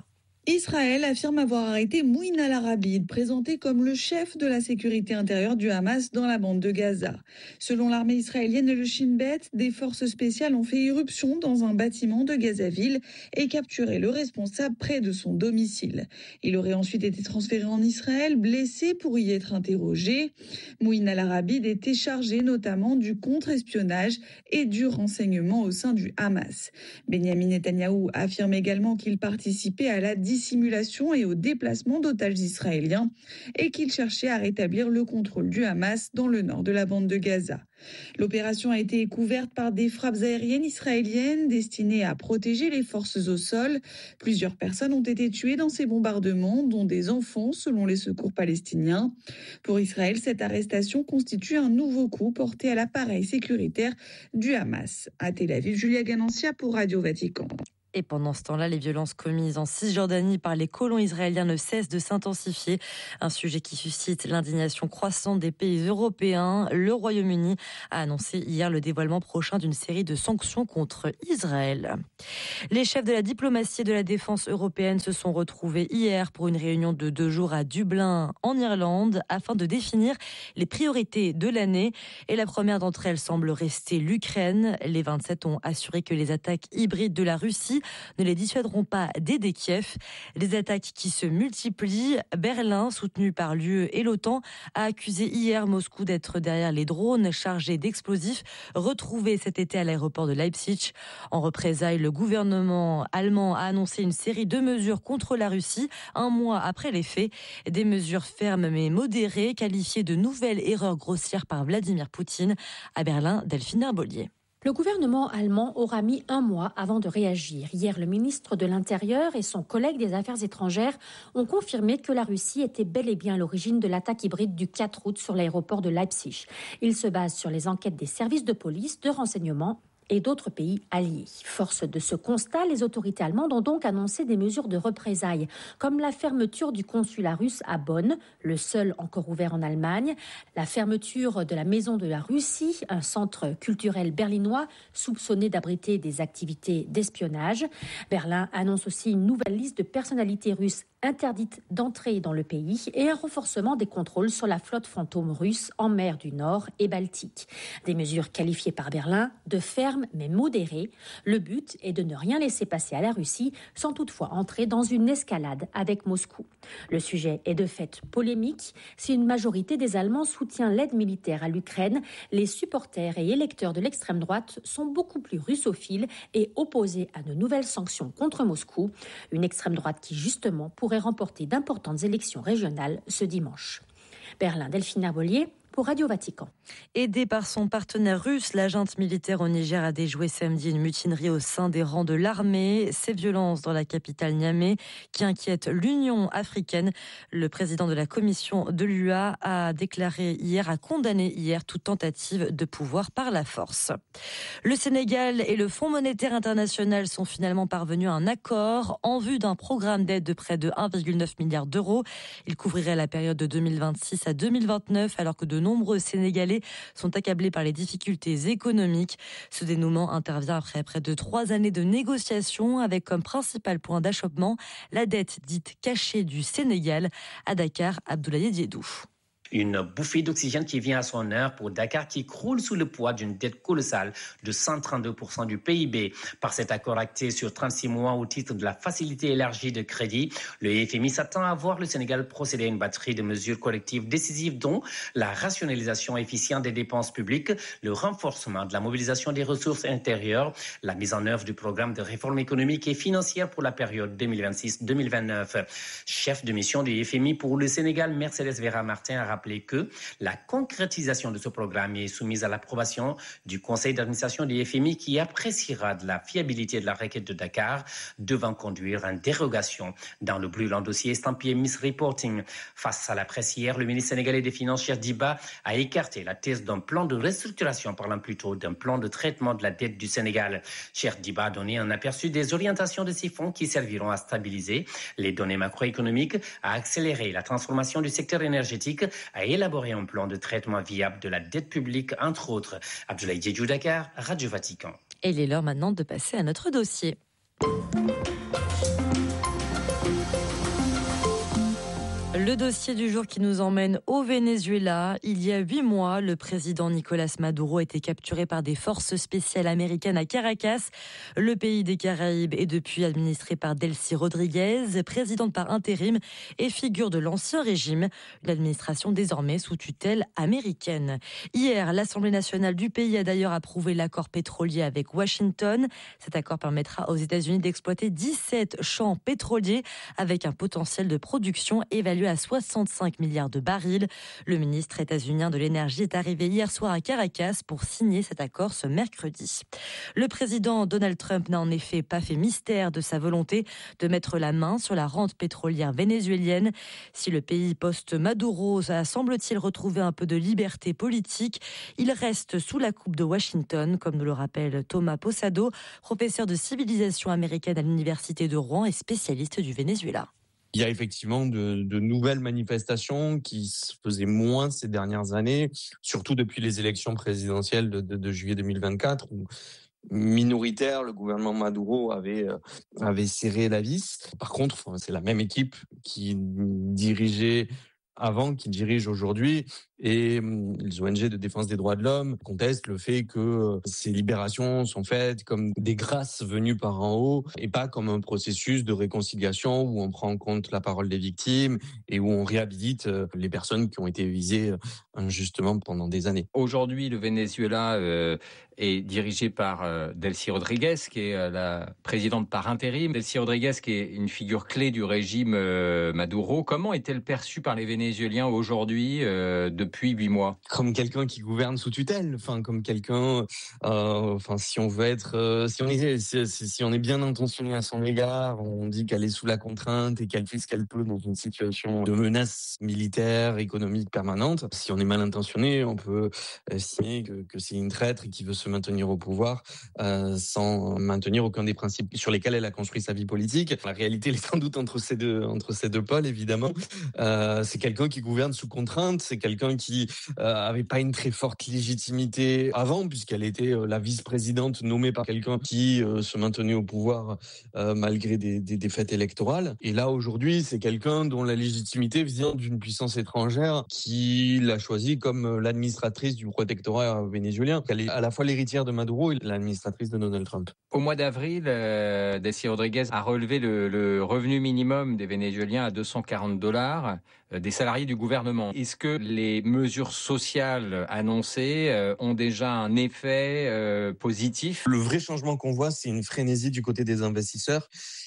Israël affirme avoir arrêté Mouin al-Arabid, présenté comme le chef de la sécurité intérieure du Hamas dans la bande de Gaza. Selon l'armée israélienne et le Shin Bet, des forces spéciales ont fait irruption dans un bâtiment de Gazaville et capturé le responsable près de son domicile. Il aurait ensuite été transféré en Israël, blessé pour y être interrogé. Mouin al-Arabid était chargé notamment du contre-espionnage et du renseignement au sein du Hamas. Benyamin Netanyahou affirme également qu'il participait à la dissimulation et au déplacement d'otages israéliens et qu'il cherchait à rétablir le contrôle du Hamas dans le nord de la bande de Gaza. L'opération a été couverte par des frappes aériennes israéliennes destinées à protéger les forces au sol. Plusieurs personnes ont été tuées dans ces bombardements, dont des enfants, selon les secours palestiniens. Pour Israël, cette arrestation constitue un nouveau coup porté à l'appareil sécuritaire du Hamas. À Tel Aviv, Julia Ganancia pour Radio Vatican. Et pendant ce temps-là, les violences commises en Cisjordanie par les colons israéliens ne cessent de s'intensifier. Un sujet qui suscite l'indignation croissante des pays européens. Le Royaume-Uni a annoncé hier le dévoilement prochain d'une série de sanctions contre Israël. Les chefs de la diplomatie et de la défense européenne se sont retrouvés hier pour une réunion de deux jours à Dublin, en Irlande, afin de définir les priorités de l'année. Et la première d'entre elles semble rester l'Ukraine. Les vingt-sept ont assuré que les attaques hybrides de la Russie ne les dissuaderont pas d'aider Kiev. Les attaques qui se multiplient. Berlin, soutenu par l'U E et l'OTAN, a accusé hier Moscou d'être derrière les drones chargés d'explosifs retrouvés cet été à l'aéroport de Leipzig. En représailles, le gouvernement allemand a annoncé une série de mesures contre la Russie un mois après les faits. Des mesures fermes mais modérées, qualifiées de nouvelles erreurs grossières par Vladimir Poutine. À Berlin, Delphine Herbolier. Le gouvernement allemand aura mis un mois avant de réagir. Hier, le ministre de l'Intérieur et son collègue des Affaires étrangères ont confirmé que la Russie était bel et bien à l'origine de l'attaque hybride du quatre août sur l'aéroport de Leipzig. Il se base sur les enquêtes des services de police, de renseignement et d'autres pays alliés. Force de ce constat, les autorités allemandes ont donc annoncé des mesures de représailles, comme la fermeture du consulat russe à Bonn, le seul encore ouvert en Allemagne, la fermeture de la Maison de la Russie, un centre culturel berlinois soupçonné d'abriter des activités d'espionnage. Berlin annonce aussi une nouvelle liste de personnalités russes interdites d'entrer dans le pays et un renforcement des contrôles sur la flotte fantôme russe en mer du Nord et Baltique. Des mesures qualifiées par Berlin de fermes mais modérées. Le but est de ne rien laisser passer à la Russie sans toutefois entrer dans une escalade avec Moscou. Le sujet est de fait polémique. Si une majorité des Allemands soutient l'aide militaire à l'Ukraine, les supporters et électeurs de l'extrême droite sont beaucoup plus russophiles et opposés à de nouvelles sanctions contre Moscou. Une extrême droite qui justement pourrait remporter d'importantes élections régionales ce dimanche. Berlin, Delphine Herbolier pour Radio Vatican. Aidée par son partenaire russe, la junte militaire au Niger a déjoué samedi une mutinerie au sein des rangs de l'armée. Ces violences dans la capitale Niamey qui inquiètent l'Union africaine. Le président de la commission de l'U A a déclaré hier, a condamné hier toute tentative de pouvoir par la force. Le Sénégal et le Fonds monétaire international sont finalement parvenus à un accord en vue d'un programme d'aide de près de un virgule neuf milliard d'euros. Il couvrirait la période de deux mille vingt-six à deux mille vingt-neuf alors que de nombreux Sénégalais sont accablés par les difficultés économiques. Ce dénouement intervient après près de trois années de négociations avec comme principal point d'achoppement la dette dite cachée du Sénégal. À Dakar, Abdoulaye Diédou. Une bouffée d'oxygène qui vient à son heure pour Dakar qui croule sous le poids d'une dette colossale de cent trente-deux pour cent du P I B. Par cet accord acté sur trente-six mois au titre de la facilité élargie de crédit, le F M I s'attend à voir le Sénégal procéder à une batterie de mesures collectives décisives dont la rationalisation efficiente des dépenses publiques, le renforcement de la mobilisation des ressources intérieures, la mise en œuvre du programme de réforme économique et financière pour la période deux mille vingt-six deux mille vingt-neuf. Chef de mission du F M I pour le Sénégal, Mercedes Vera Martin a rappelé que la concrétisation de ce programme est soumise à l'approbation du conseil d'administration du F M I qui appréciera de la fiabilité de la requête de Dakar devant conduire à une dérogation dans le brûlant dossier estampillé Misreporting. Face à la presse hier, le ministre sénégalais des Finances, Cheikh Diba, a écarté la thèse d'un plan de restructuration, parlant plutôt d'un plan de traitement de la dette du Sénégal. Cheikh Diba a donné un aperçu des orientations de ces fonds qui serviront à stabiliser les données macroéconomiques, à accélérer la transformation du secteur énergétique, à élaborer un plan de traitement viable de la dette publique, entre autres. Abdoulaye Diédhiou, Dakar, Radio Vatican. Et il est l'heure maintenant de passer à notre dossier. Le dossier du jour qui nous emmène au Venezuela. Il y a huit mois, le président Nicolas Maduro a été capturé par des forces spéciales américaines à Caracas. Le pays des Caraïbes est depuis administré par Delcy Rodriguez, présidente par intérim et figure de l'ancien régime. L'administration désormais sous tutelle américaine. Hier, l'Assemblée nationale du pays a d'ailleurs approuvé l'accord pétrolier avec Washington. Cet accord permettra aux États-Unis d'exploiter dix-sept champs pétroliers avec un potentiel de production évalué à soixante-cinq milliards de barils. Le ministre états-unien de l'énergie est arrivé hier soir à Caracas pour signer cet accord ce mercredi. Le président Donald Trump n'a en effet pas fait mystère de sa volonté de mettre la main sur la rente pétrolière vénézuélienne. Si le pays post-Maduro a, semble-t-il, retrouvé un peu de liberté politique, il reste sous la coupe de Washington, comme nous le rappelle Thomas Posado, professeur de civilisation américaine à l'université de Rouen et spécialiste du Venezuela. Il y a effectivement de, de nouvelles manifestations qui se faisaient moins ces dernières années, surtout depuis les élections présidentielles de, de, de juillet deux mille vingt-quatre, où minoritaire, le gouvernement Maduro avait avait serré la vis. Par contre, c'est la même équipe qui dirigeait avant, qui dirige aujourd'hui, et les O N G de défense des droits de l'homme contestent le fait que ces libérations sont faites comme des grâces venues par en haut et pas comme un processus de réconciliation où on prend en compte la parole des victimes et où on réhabilite les personnes qui ont été visées injustement pendant des années. Aujourd'hui, le Venezuela euh, est dirigé par euh, Delcy Rodriguez, qui est euh, la présidente par intérim. Delcy Rodriguez, qui est une figure clé du régime euh, Maduro. Comment est-elle perçue par les Vénézuéliens aujourd'hui, euh, depuis huit mois? Comme quelqu'un qui gouverne sous tutelle, enfin comme quelqu'un, euh, enfin si on veut être, euh, si on est, si, si on est bien intentionné à son égard, on dit qu'elle est sous la contrainte et qu'elle fait ce qu'elle peut dans une situation de menace militaire, économique permanente. Si on est mal intentionné, on peut estimer que, que c'est une traître et qui veut se maintenir au pouvoir euh, sans maintenir aucun des principes sur lesquels elle a construit sa vie politique. La réalité, elle est sans doute entre ces deux, entre ces deux pôles, évidemment. Euh, c'est quelqu'un qui gouverne sous contrainte, c'est quelqu'un qui euh, avait pas une très forte légitimité avant, puisqu'elle était euh, la vice-présidente nommée par quelqu'un qui euh, se maintenait au pouvoir euh, malgré des, des défaites électorales. Et là, aujourd'hui, c'est quelqu'un dont la légitimité vient d'une puissance étrangère qui l'a choisi comme l'administratrice du protectorat vénézuélien. Elle est à la fois l'héritière de Maduro et l'administratrice de Donald Trump. Au mois d'avril, euh, Delcy Rodriguez a relevé le, le revenu minimum des Vénézuéliens à deux cent quarante dollars euh, des salariés du gouvernement. Est-ce que les mesures sociales annoncées euh, ont déjà un effet euh, positif? Le vrai changement qu'on voit, c'est une frénésie du côté des investisseurs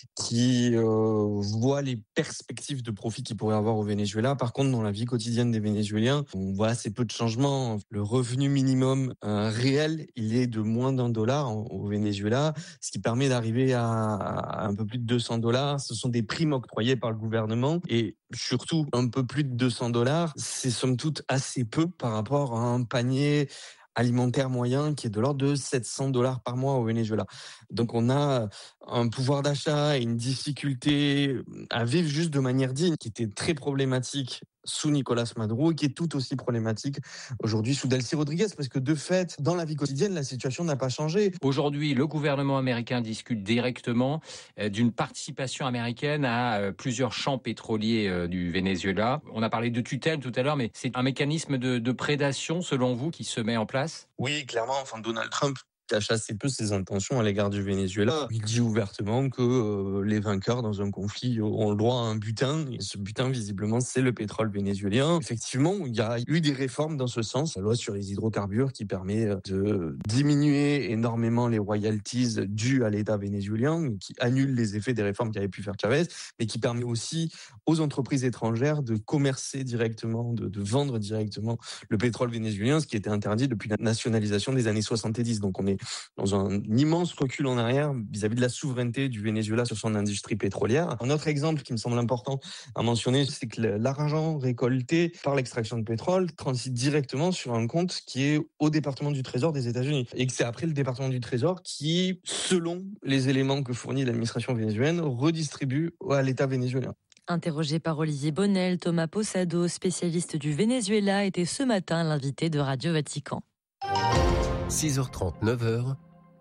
qui euh, voient les perspectives de profit qu'ils pourraient avoir au Venezuela. Par contre, dans la vie quotidienne des Vénézuéliens, on voit assez peu de changements. Le revenu minimum euh, réel, il est de moins d'un dollar au Venezuela, ce qui permet d'arriver à, à un peu plus de deux cents dollars. Ce sont des primes octroyées par le gouvernement et surtout un peu plus de deux cents dollars. C'est somme toute assez peu par rapport à un panier alimentaire moyen qui est de l'ordre de sept cents dollars par mois au Venezuela. Donc on a un pouvoir d'achat et une difficulté à vivre juste de manière digne qui était très problématique sous Nicolas Maduro et qui est tout aussi problématique aujourd'hui sous Delcy Rodriguez, parce que de fait, dans la vie quotidienne, la situation n'a pas changé. Aujourd'hui, le gouvernement américain discute directement d'une participation américaine à plusieurs champs pétroliers du Venezuela. On a parlé de tutelle tout à l'heure, mais c'est un mécanisme de, de prédation, selon vous, qui se met en place? Oui, clairement. Enfin, Donald Trump cache assez peu ses intentions à l'égard du Venezuela. Il dit ouvertement que euh, les vainqueurs dans un conflit ont le droit à un butin. Et ce butin, visiblement, c'est le pétrole vénézuélien. Effectivement, il y a eu des réformes dans ce sens. La loi sur les hydrocarbures qui permet de diminuer énormément les royalties dues à l'État vénézuélien, qui annule les effets des réformes qu'avait pu faire Chavez, mais qui permet aussi aux entreprises étrangères de commercer directement, de, de vendre directement le pétrole vénézuélien, ce qui était interdit depuis la nationalisation des années soixante-dix. Donc on est dans un immense recul en arrière vis-à-vis de la souveraineté du Venezuela sur son industrie pétrolière. Un autre exemple qui me semble important à mentionner, c'est que l'argent récolté par l'extraction de pétrole transite directement sur un compte qui est au département du Trésor des États-Unis. Et que c'est après le département du Trésor qui, selon les éléments que fournit l'administration vénézuélienne, redistribue à l'État vénézuélien. Interrogé par Olivier Bonnel, Thomas Posado, spécialiste du Venezuela, était ce matin l'invité de Radio Vatican. six heures trente, neuf heures,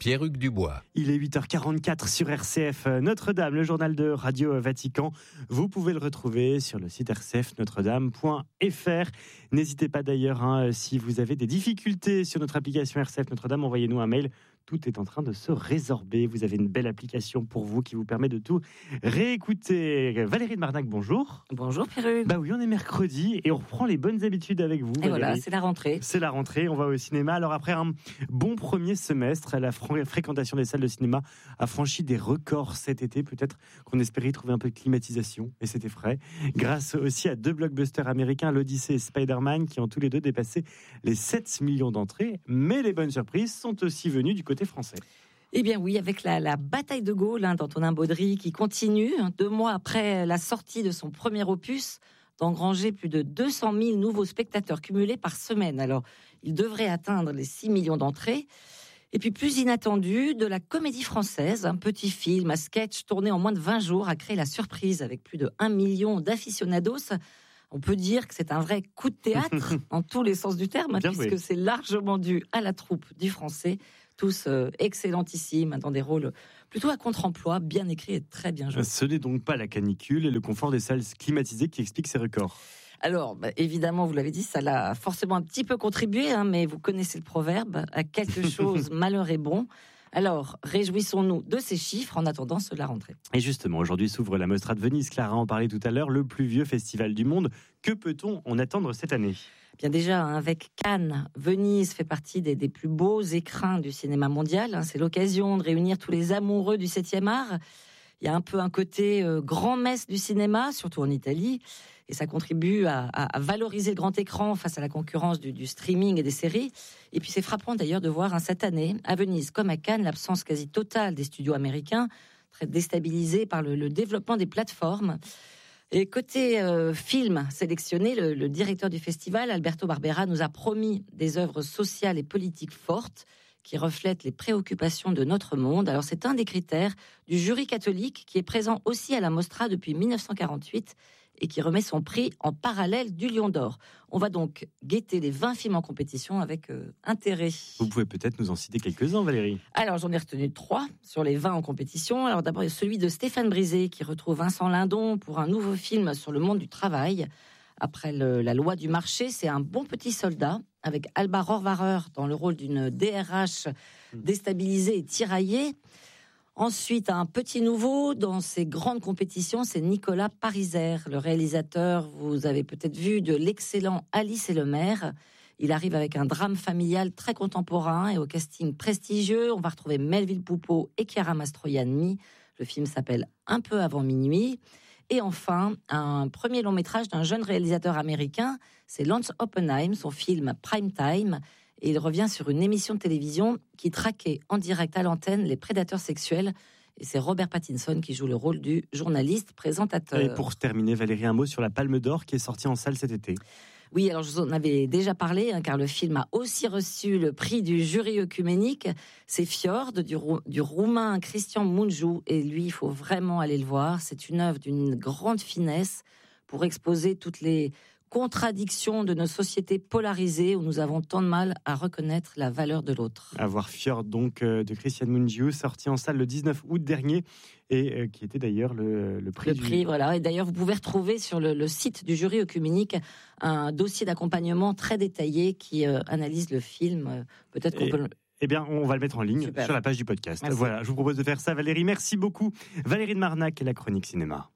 Pierruc Dubois. Il est huit heures quarante-quatre sur R C F Notre-Dame, le journal de Radio Vatican. Vous pouvez le retrouver sur le site r c f notre dame point f r. N'hésitez pas d'ailleurs, hein, si vous avez des difficultés sur notre application R C F Notre-Dame, envoyez-nous un mail. Tout est en train de se résorber. Vous avez une belle application pour vous qui vous permet de tout réécouter. Valérie de Marnac, bonjour. Bonjour Pierruc. Bah oui, on est mercredi et on reprend les bonnes habitudes avec vous. Et Valérie. voilà, c'est la rentrée. C'est la rentrée, on va au cinéma. Alors après un bon premier semestre, la fr- fréquentation des salles de cinéma a franchi des records cet été. Peut-être qu'on espérait trouver un peu de climatisation, et c'était frais. Grâce aussi à deux blockbusters américains, l'Odyssée et Spider-Man, qui ont tous les deux dépassé les sept millions d'entrées. Mais les bonnes surprises sont aussi venues du côté français. Eh bien oui, avec la, la bataille de Gaulle hein, d'Antonin Baudry qui continue, hein, deux mois après la sortie de son premier opus, d'engranger plus de deux cent mille nouveaux spectateurs cumulés par semaine. Alors, il devrait atteindre les six millions d'entrées. Et puis, plus inattendu, de la comédie française, un petit film à sketch tourné en moins de vingt jours a créé la surprise avec plus de un million d'aficionados. On peut dire que c'est un vrai coup de théâtre, en tous les sens du terme, Bien puisque oui. c'est largement dû à la troupe du français, tous euh, excellentissimes, dans des rôles plutôt à contre-emploi, bien écrits et très bien joués. Ce n'est donc pas la canicule et le confort des salles climatisées qui explique ces records. Alors, bah, évidemment, vous l'avez dit, ça l'a forcément un petit peu contribué, hein, mais vous connaissez le proverbe, à quelque chose, malheur est bon. Alors, réjouissons-nous de ces chiffres en attendant ceux de la rentrée. Et justement, aujourd'hui s'ouvre la Mostra de Venise. Clara en parlait tout à l'heure, le plus vieux festival du monde. Que peut-on en attendre cette année ? Bien déjà, hein, avec Cannes, Venise fait partie des, des plus beaux écrins du cinéma mondial. Hein. C'est l'occasion de réunir tous les amoureux du septième art. Il y a un peu un côté euh, grand-messe du cinéma, surtout en Italie. Et ça contribue à, à, à valoriser le grand écran face à la concurrence du, du streaming et des séries. Et puis c'est frappant d'ailleurs de voir hein, cette année, à Venise comme à Cannes, l'absence quasi totale des studios américains, très déstabilisés par le, le développement des plateformes. Et côté euh, film sélectionné, le, le directeur du festival, Alberto Barbera, nous a promis des œuvres sociales et politiques fortes qui reflètent les préoccupations de notre monde. Alors c'est un des critères du jury catholique qui est présent aussi à la Mostra depuis dix-neuf cent quarante-huit et qui remet son prix en parallèle du Lion d'Or. On va donc guetter les vingt films en compétition avec euh, intérêt. Vous pouvez peut-être nous en citer quelques-uns, Valérie. Alors, j'en ai retenu trois sur les vingt en compétition. Alors, d'abord, il y a celui de Stéphane Brisé qui retrouve Vincent Lindon pour un nouveau film sur le monde du travail. Après le, la loi du marché, c'est Un bon petit soldat avec Alba Rohrwacher dans le rôle d'une D R H déstabilisée et tiraillée. Ensuite, un petit nouveau dans ces grandes compétitions, c'est Nicolas Pariser, le réalisateur, vous avez peut-être vu, de l'excellent Alice et le maire. Il arrive avec un drame familial très contemporain et au casting prestigieux. On va retrouver Melville Poupeau et Chiara Mastroianni. Le film s'appelle Un peu avant minuit. Et enfin, un premier long métrage d'un jeune réalisateur américain, c'est Lance Oppenheim, son film Prime Time. Et il revient sur une émission de télévision qui traquait en direct à l'antenne les prédateurs sexuels. Et c'est Robert Pattinson qui joue le rôle du journaliste présentateur. Et pour terminer, Valérie, un mot sur la Palme d'Or qui est sortie en salle cet été. Oui, alors je vous en avais déjà parlé, hein, car le film a aussi reçu le prix du jury œcuménique. C'est Fjord, du, du roumain Cristian Mungiu. Et lui, il faut vraiment aller le voir. C'est une œuvre d'une grande finesse pour exposer toutes les contradiction de nos sociétés polarisées où nous avons tant de mal à reconnaître la valeur de l'autre. À voir Fjord, donc, euh, de Cristian Mungiu, sorti en salle le dix-neuf août dernier et euh, qui était d'ailleurs le, le prix. Le du... prix, voilà. Et d'ailleurs, vous pouvez retrouver sur le, le site du jury œcuménique un dossier d'accompagnement très détaillé qui euh, analyse le film. Euh, peut-être qu'on et... peut... Eh bien, on va le mettre en ligne Super. Sur la page du podcast. Merci. Voilà, je vous propose de faire ça, Valérie. Merci beaucoup. Valérie de Marnac et la chronique cinéma.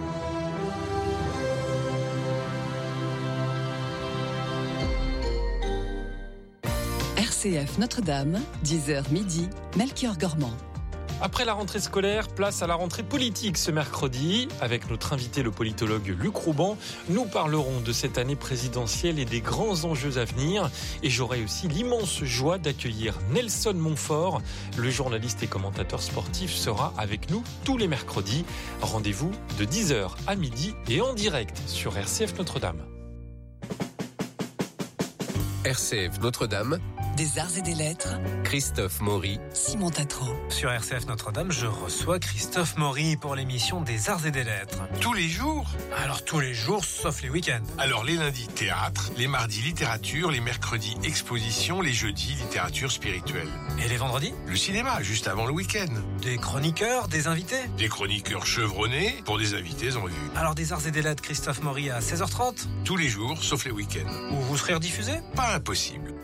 R C F Notre-Dame, dix heures midi, Melchior Gormand. Après la rentrée scolaire, place à la rentrée politique ce mercredi. Avec notre invité, le politologue Luc Rouban, nous parlerons de cette année présidentielle et des grands enjeux à venir. Et j'aurai aussi l'immense joie d'accueillir Nelson Montfort. Le journaliste et commentateur sportif sera avec nous tous les mercredis. Rendez-vous de dix heures à midi et en direct sur R C F Notre-Dame. R C F Notre-Dame, des arts et des lettres, Christophe Maury, Simon Tatro. Sur R C F Notre-Dame, je reçois Christophe Maury pour l'émission des arts et des lettres. Tous les jours? Alors tous les jours, sauf les week-ends. Alors les lundis, théâtre, les mardis, littérature, les mercredis, exposition, les jeudis, littérature spirituelle. Et les vendredis? Le cinéma, juste avant le week-end. Des chroniqueurs, des invités? Des chroniqueurs chevronnés pour des invités en vue. Alors des arts et des lettres, Christophe Maury à seize heures trente? Tous les jours, sauf les week-ends. Où vous serez rediffusé? Pas impossible.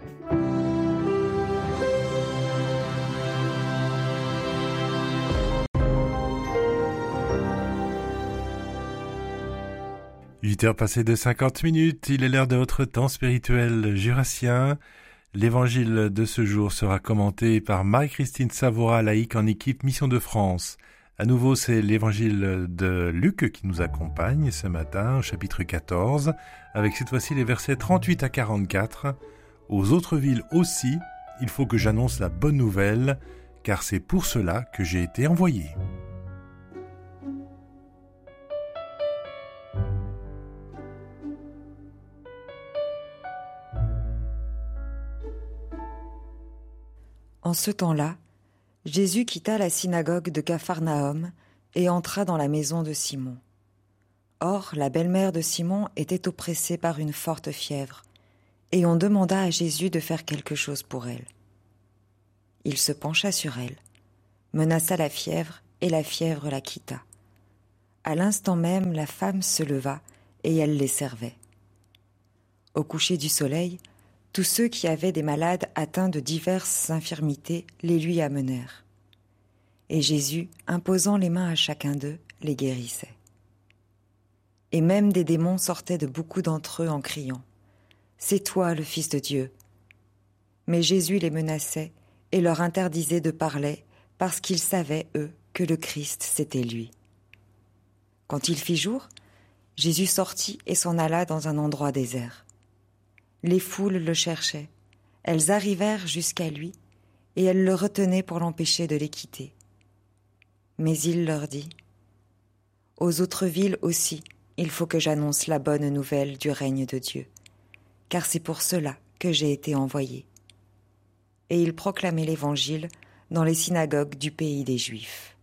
huit heures passées de cinquante minutes, il est l'heure de votre temps spirituel jurassien. L'évangile de ce jour sera commenté par Marie-Christine Savoura, laïque en équipe Mission de France. À nouveau, c'est l'évangile de Luc qui nous accompagne ce matin, au chapitre quatorze, avec cette fois-ci les versets trente-huit à quarante-quatre. Aux autres villes aussi, il faut que j'annonce la bonne nouvelle, car c'est pour cela que j'ai été envoyé. En ce temps-là, Jésus quitta la synagogue de Capharnaüm et entra dans la maison de Simon. Or, la belle-mère de Simon était oppressée par une forte fièvre, et on demanda à Jésus de faire quelque chose pour elle. Il se pencha sur elle, menaça la fièvre, et la fièvre la quitta. À l'instant même, la femme se leva, et elle les servait. Au coucher du soleil, tous ceux qui avaient des malades atteints de diverses infirmités les lui amenèrent. Et Jésus, imposant les mains à chacun d'eux, les guérissait. Et même des démons sortaient de beaucoup d'entre eux en criant « C'est toi le Fils de Dieu !» Mais Jésus les menaçait et leur interdisait de parler parce qu'ils savaient, eux, que le Christ, c'était lui. Quand il fit jour, Jésus sortit et s'en alla dans un endroit désert. Les foules le cherchaient, elles arrivèrent jusqu'à lui, et elles le retenaient pour l'empêcher de les quitter. Mais il leur dit « Aux autres villes aussi, il faut que j'annonce la bonne nouvelle du règne de Dieu, car c'est pour cela que j'ai été envoyé. » Et il proclamait l'Évangile dans les synagogues du pays des Juifs.